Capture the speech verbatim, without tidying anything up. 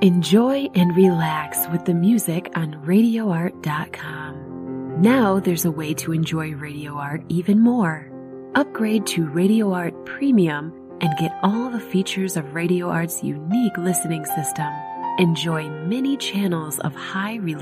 Enjoy and relax with the music on radio art dot com. Now there's a way to enjoy Radio Art even more. Upgrade to Radio Art Premium and get all the features of Radio Art's unique listening system. Enjoy many channels of high